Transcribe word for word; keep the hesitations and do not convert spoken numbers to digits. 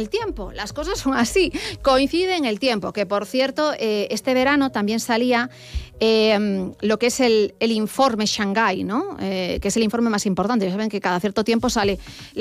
el tiempo, las cosas son así, coincide en el tiempo, que por cierto, eh, este verano también salía eh, lo que es el, el informe Shanghái, ¿no? Eh, que es el informe más importante. Ya saben que cada cierto tiempo sale